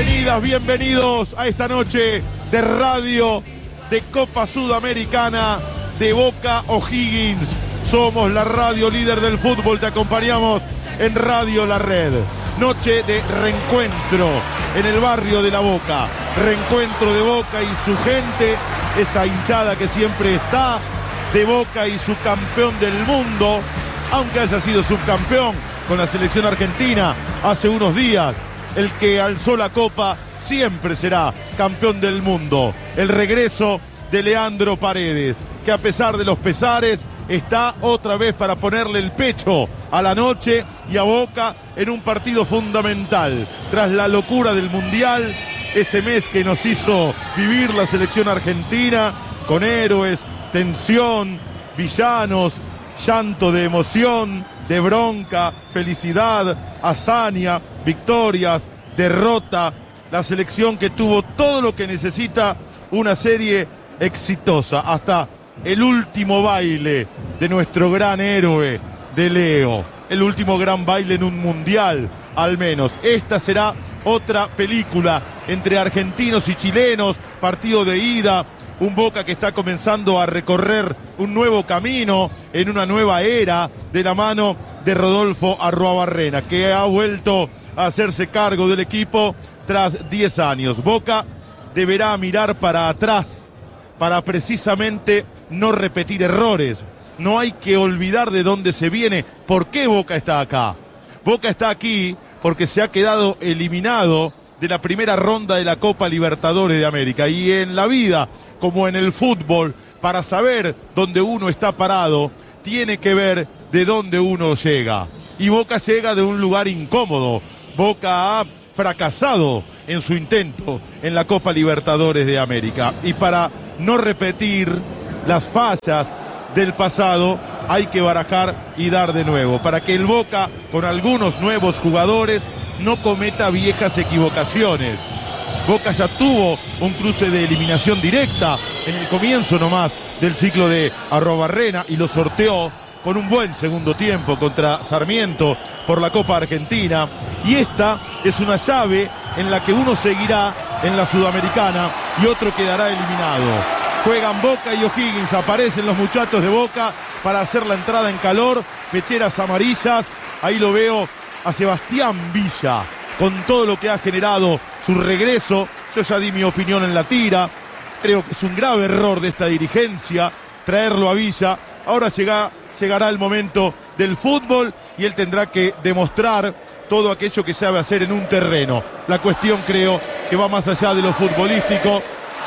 Bienvenidas, bienvenidos a esta noche de radio de Copa Sudamericana de Boca O'Higgins. Somos la radio líder del fútbol, te acompañamos en Radio La Red. Noche de reencuentro en el barrio de La Boca. Reencuentro de Boca y su gente, esa hinchada que siempre está, de Boca y su campeón del mundo, aunque haya sido subcampeón con la selección argentina hace unos días. El que alzó la copa siempre será campeón del mundo. El regreso de Leandro Paredes, que a pesar de los pesares está otra vez para ponerle el pecho a la noche y a Boca en un partido fundamental. Tras la locura del Mundial, ese mes que nos hizo vivir la selección argentina, con héroes, tensión, villanos, llanto de emoción, de bronca, felicidad, hazaña, victorias, derrota, la selección que tuvo todo lo que necesita una serie exitosa, hasta el último baile de nuestro gran héroe de Leo, el último gran baile en un mundial, al menos. Esta será otra película entre argentinos y chilenos, partido de ida, un Boca que está comenzando a recorrer un nuevo camino en una nueva era de la mano de Rodolfo Arruabarrena, que ha vuelto a hacerse cargo del equipo tras 10 años. Boca deberá mirar para atrás para precisamente no repetir errores. No hay que olvidar de dónde se viene. ¿Por qué Boca está acá? Boca está aquí porque se ha quedado eliminado de la primera ronda de la Copa Libertadores de América. Y en la vida, como en el fútbol, para saber dónde uno está parado, tiene que ver de dónde uno llega. Y Boca llega de un lugar incómodo. Boca ha fracasado en su intento en la Copa Libertadores de América. Y para no repetir las fallas del pasado, hay que barajar y dar de nuevo, para que el Boca, con algunos nuevos jugadores, no cometa viejas equivocaciones. Boca ya tuvo un cruce de eliminación directa en el comienzo nomás del ciclo de Arruabarrena y lo sorteó con un buen segundo tiempo contra Sarmiento por la Copa Argentina. Y esta es una llave en la que uno seguirá en la Sudamericana y otro quedará eliminado. Juegan Boca y O'Higgins, aparecen los muchachos de Boca para hacer la entrada en calor, pecheras amarillas. Ahí lo veo a Sebastián Villa, con todo lo que ha generado su regreso. Yo ya di mi opinión en la tira. Creo que es un grave error de esta dirigencia traerlo a Villa. Ahora llegará el momento del fútbol y él tendrá que demostrar todo aquello que sabe hacer en un terreno. La cuestión creo que va más allá de lo futbolístico.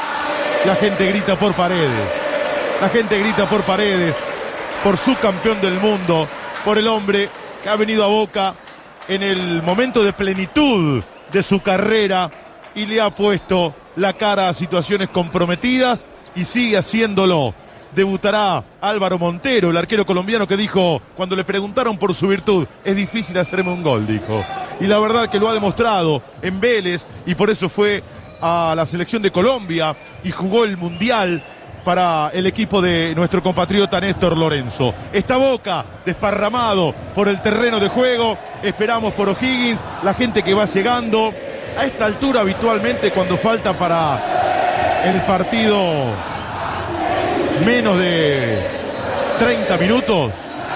La gente grita por Paredes. La gente grita por Paredes, por su campeón del mundo, por el hombre que ha venido a Boca en el momento de plenitud de su carrera y le ha puesto la cara a situaciones comprometidas y sigue haciéndolo. Debutará Álvaro Montero, el arquero colombiano, que dijo, cuando le preguntaron por su virtud, es difícil hacerme un gol, dijo. Y la verdad que lo ha demostrado en Vélez y por eso fue a la selección de Colombia y jugó el Mundial para el equipo de nuestro compatriota Néstor Lorenzo. Está Boca desparramado por el terreno de juego. Esperamos por O'Higgins, la gente que va llegando. A esta altura habitualmente, cuando falta para el partido menos de 30 minutos,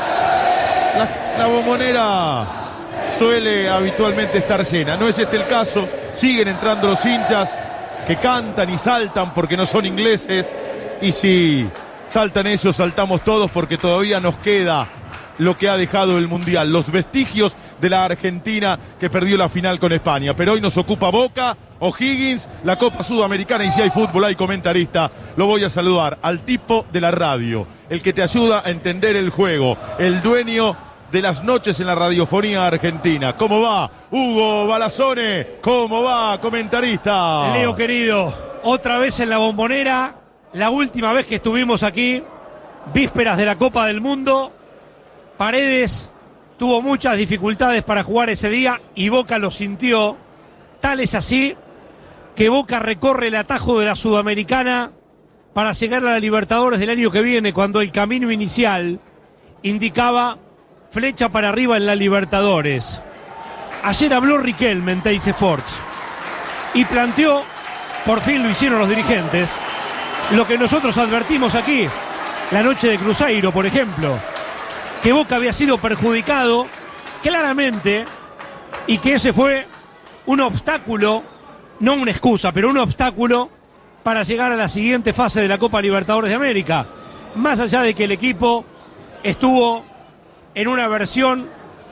la bombonera suele habitualmente estar llena. No es este el caso. Siguen entrando los hinchas que cantan y saltan porque no son ingleses. Y si saltan ellos, saltamos todos, porque todavía nos queda lo que ha dejado el Mundial, los vestigios de la Argentina que perdió la final con España. Pero hoy nos ocupa Boca, O'Higgins, la Copa Sudamericana, y si hay fútbol, hay comentarista. Lo voy a saludar al tipo de la radio, el que te ayuda a entender el juego, el dueño de las noches en la radiofonía argentina. ¿Cómo va, Hugo Balazone? ¿Cómo va, comentarista? Leo, querido, otra vez en la bombonera. La última vez que estuvimos aquí, vísperas de la Copa del Mundo, Paredes tuvo muchas dificultades para jugar ese día y Boca lo sintió. Tal es así que Boca recorre el atajo de la Sudamericana para llegar a la Libertadores del año que viene, cuando el camino inicial indicaba flecha para arriba en la Libertadores. Ayer habló Riquelme en Teis Sports y planteó, por fin lo hicieron los dirigentes, lo que nosotros advertimos aquí, la noche de Cruzeiro, por ejemplo, que Boca había sido perjudicado claramente y que ese fue un obstáculo, no una excusa, pero un obstáculo para llegar a la siguiente fase de la Copa Libertadores de América. Más allá de que el equipo estuvo en una versión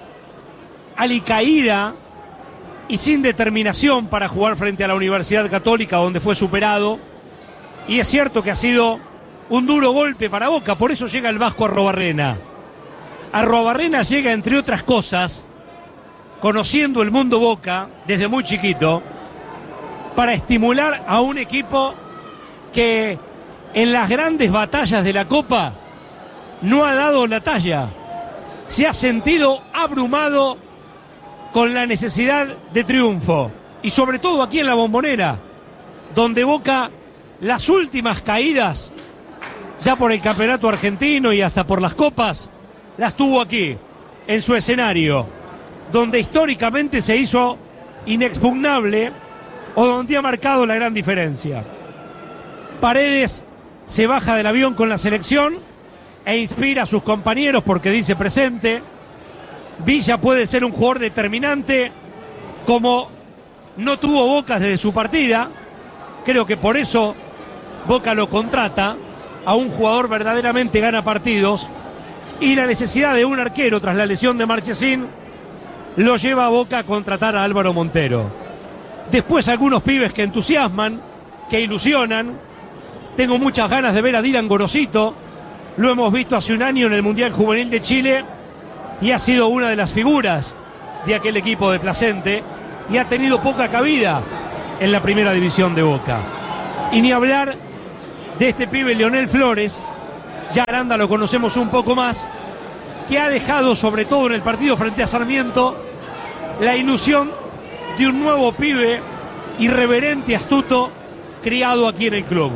alicaída y sin determinación para jugar frente a la Universidad Católica, donde fue superado. Y es cierto que ha sido un duro golpe para Boca, por eso llega el Vasco Arrobarrena. Arrobarrena llega, entre otras cosas, conociendo el mundo Boca desde muy chiquito, para estimular a un equipo que en las grandes batallas de la Copa no ha dado la talla. Se ha sentido abrumado con la necesidad de triunfo. Y sobre todo aquí en la Bombonera, donde Boca, las últimas caídas, ya por el campeonato argentino y hasta por las copas, las tuvo aquí, en su escenario, donde históricamente se hizo inexpugnable o donde ha marcado la gran diferencia. Paredes se baja del avión con la selección e inspira a sus compañeros porque dice presente. Villa puede ser un jugador determinante, como no tuvo Boca desde su partida. Creo que por eso Boca lo contrata a un jugador verdaderamente gana partidos, y la necesidad de un arquero tras la lesión de Marchesín lo lleva a Boca a contratar a Álvaro Montero. Después algunos pibes que entusiasman, que ilusionan. Tengo muchas ganas de ver a Dylan Gorosito. Lo hemos visto hace un año en el Mundial Juvenil de Chile y ha sido una de las figuras de aquel equipo de Placente y ha tenido poca cabida en la primera división de Boca. Y ni hablar de este pibe Leonel Flores, ya Aranda lo conocemos un poco más, que ha dejado, sobre todo en el partido frente a Sarmiento, la ilusión de un nuevo pibe irreverente, astuto, criado aquí en el club.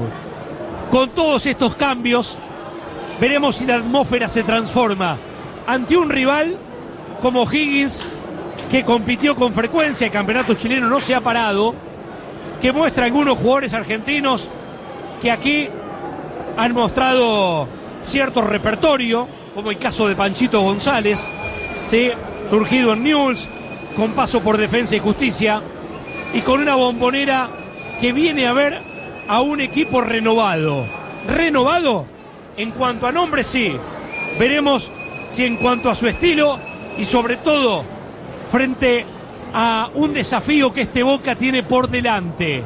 Con todos estos cambios, veremos si la atmósfera se transforma ante un rival como Higgins, que compitió con frecuencia, el campeonato chileno no se ha parado, que muestra algunos jugadores argentinos que aquí han mostrado cierto repertorio, como el caso de Panchito González, ¿sí?, surgido en Newell's, con paso por Defensa y Justicia, y con una Bombonera que viene a ver a un equipo renovado. Renovado en cuanto a nombre, sí. Veremos si en cuanto a su estilo y sobre todo frente a un desafío que este Boca tiene por delante: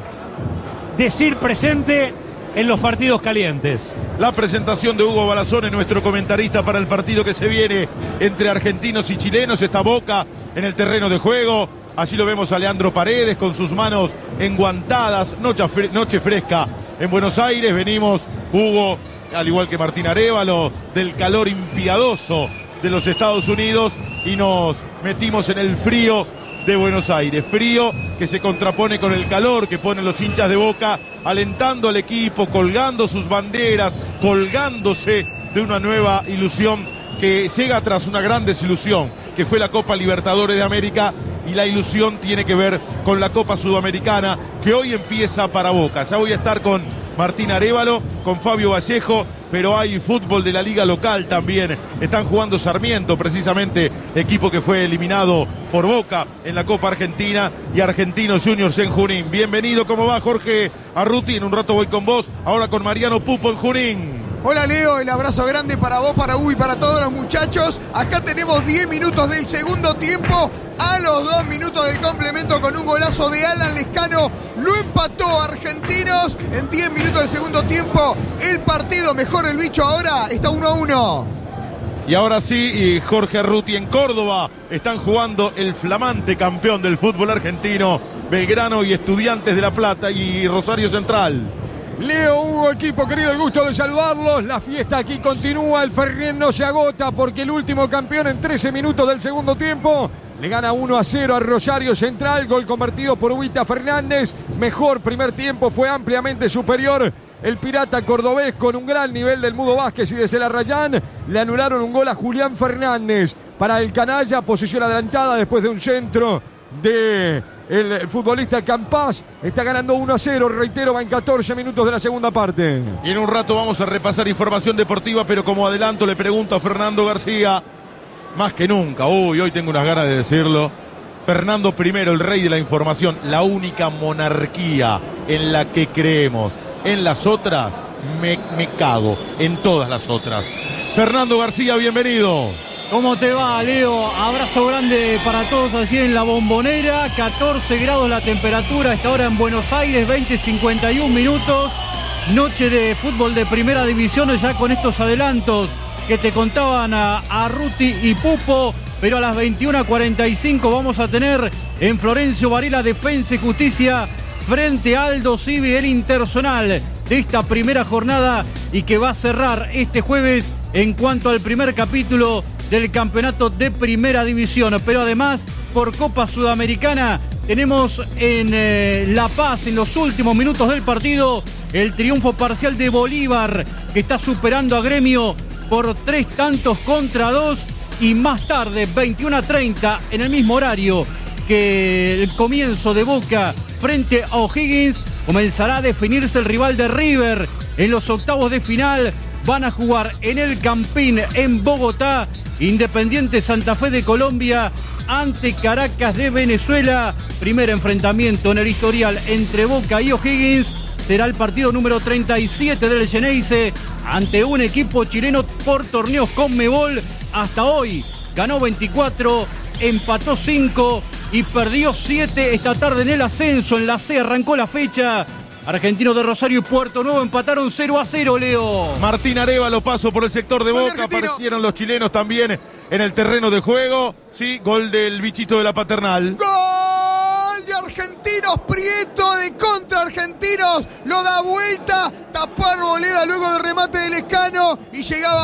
decir presente en los partidos calientes. La presentación de Hugo Balazone, nuestro comentarista para el partido que se viene entre argentinos y chilenos. Está Boca en el terreno de juego. Allí lo vemos a Leandro Paredes con sus manos enguantadas. Noche fresca en Buenos Aires. Venimos, Hugo, al igual que Martín Arévalo, del calor impiadoso de los Estados Unidos, y nos metimos en el frío de Buenos Aires. Frío que se contrapone con el calor que ponen los hinchas de Boca, alentando al equipo, colgando sus banderas, colgándose de una nueva ilusión que llega tras una gran desilusión, que fue la Copa Libertadores de América, y la ilusión tiene que ver con la Copa Sudamericana, que hoy empieza para Boca. Ya voy a estar con Martín Arévalo, con Fabio Vallejo, pero hay fútbol de la liga local también. Están jugando Sarmiento, precisamente, equipo que fue eliminado por Boca en la Copa Argentina, y Argentinos Juniors en Junín. Bienvenido, ¿cómo va Jorge Arruti? En un rato voy con vos, ahora con Mariano Pupo en Junín. Hola Leo, el abrazo grande para vos, para Hugo y para todos los muchachos. Acá tenemos 10 minutos del segundo tiempo. A los 2 minutos del complemento, con un golazo de Alan Lescano, lo empató Argentinos. En 10 minutos del segundo tiempo, el partido, mejor el bicho ahora, está 1-1. Y ahora sí, Jorge Arruti, en Córdoba están jugando el flamante campeón del fútbol argentino, Belgrano y Estudiantes de La Plata y Rosario Central. Leo, Hugo, equipo querido, el gusto de saludarlos. La fiesta aquí continúa, el Fernet no se agota, porque el último campeón en 13 minutos del segundo tiempo le gana 1-0 a Rosario Central, gol convertido por Huita Fernández. Mejor primer tiempo, fue ampliamente superior el pirata cordobés, con un gran nivel del Mudo Vázquez, y desde la Rayán le anularon un gol a Julián Fernández. Para el canalla, posición adelantada después de un centro de el futbolista Campás. Está ganando 1-0, reitero, va en 14 minutos de la segunda parte. Y en un rato vamos a repasar información deportiva, pero como adelanto le pregunto a Fernando García, más que nunca, hoy tengo unas ganas de decirlo, Fernando I, el rey de la información, la única monarquía en la que creemos. En las otras me cago, en todas las otras. Fernando García, bienvenido. ¿Cómo te va, Leo? Abrazo grande para todos allí en la Bombonera. 14 grados la temperatura a esta hora en Buenos Aires, 20:51 minutos. Noche de fútbol de primera división, ya con estos adelantos que te contaban a Ruti y Pupo. Pero a las 21:45 vamos a tener en Florencio Varela Defensa y Justicia frente a Aldo Civi, el Interzonal de esta primera jornada y que va a cerrar este jueves en cuanto al primer capítulo del campeonato de primera división. Pero además, por Copa Sudamericana, tenemos en La Paz, en los últimos minutos del partido, el triunfo parcial de Bolívar, que está superando a Gremio por 3-2 y más tarde, 21:30, en el mismo horario que el comienzo de Boca frente a O'Higgins, comenzará a definirse el rival de River en los octavos de final. Van a jugar en el Campín en Bogotá, Independiente Santa Fe de Colombia ante Caracas de Venezuela. Primer enfrentamiento en el historial entre Boca y O'Higgins. Será el partido número 37 del Xeneize ante un equipo chileno por torneos Conmebol. Hasta hoy ganó 24, empató 5 y perdió 7 esta tarde en el ascenso. En la C arrancó la fecha. Argentino de Rosario y Puerto Nuevo empataron 0-0, Leo. Martín Arévalo pasó por el sector de Boca, aparecieron los chilenos también en el terreno de juego. Sí, gol del bichito de la Paternal. ¡Gol de Argentinos! Prieto de contra Argentinos. Lo da vuelta, tapó Arboleda luego del remate del Escano y llegaba